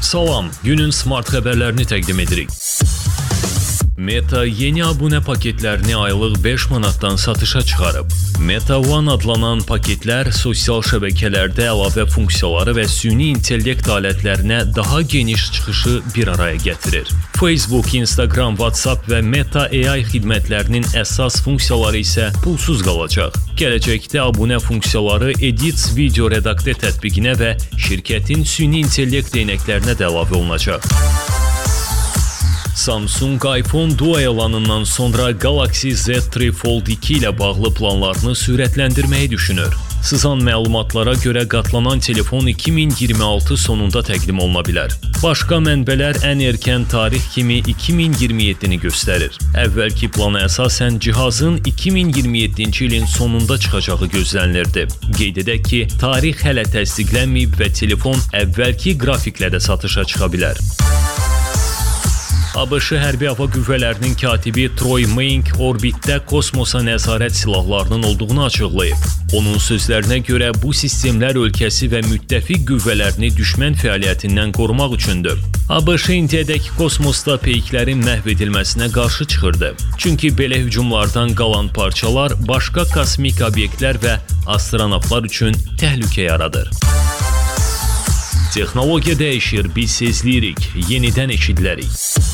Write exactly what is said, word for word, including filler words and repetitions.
Salam, günün smart xəbərlərini təqdim edirik. Meta yeni abunə paketlərini aylıq beş manatdan satışa çıxarıb. Meta One adlanan paketlər sosial şəbəkələrdə əlavə funksiyaları və süni intellekt alətlərinə daha geniş çıxışı bir araya gətirir. Facebook, Instagram, WhatsApp və Meta A I xidmətlərinin əsas funksiyaları isə pulsuz qalacaq. Gələcəkdə abunə funksiyaları Edits video redaktə tətbiqinə və şirkətin süni intellekt eynəklərinə də əlavə olunacaq. Samsung iPhone Duo elanından sonra Galaxy Z üç Fold iki ilə bağlı planlarını sürətləndirməyi düşünür. Sızan məlumatlara görə qatlanan telefon iki min iyirmi altı sonunda təqdim oluna bilər. Başqa mənbələr ən erkən tarix kimi iki min iyirmi yeddini göstərir. Əvvəlki plana əsasən cihazın iki min iyirmi yeddinci ilin sonunda çıxacağı gözlənilirdi. Qeyd edək ki, tarix hələ təsdiqlənməyib və telefon əvvəlki qrafiklə də satışa çıxa bilər. ABŞ Hərbi Hava Qüvvələrinin katibi Troy Maying orbitdə kosmosa nəzarət silahlarının olduğunu açıqlayıb. Onun sözlərinə görə bu sistemlər ölkəsi və müttəfiq qüvvələrini düşmən fəaliyyətindən qorumaq üçündür. ABŞ indiyədək kosmosda peyklərin məhv edilməsinə qarşı çıxırdı. Çünki belə hücumlardan qalan parçalar başqa kosmik obyektlər və astronavtlar üçün təhlükə yaradır. Texnologiya dəyişir, biz sezləyirik, yenidən eşidilərik.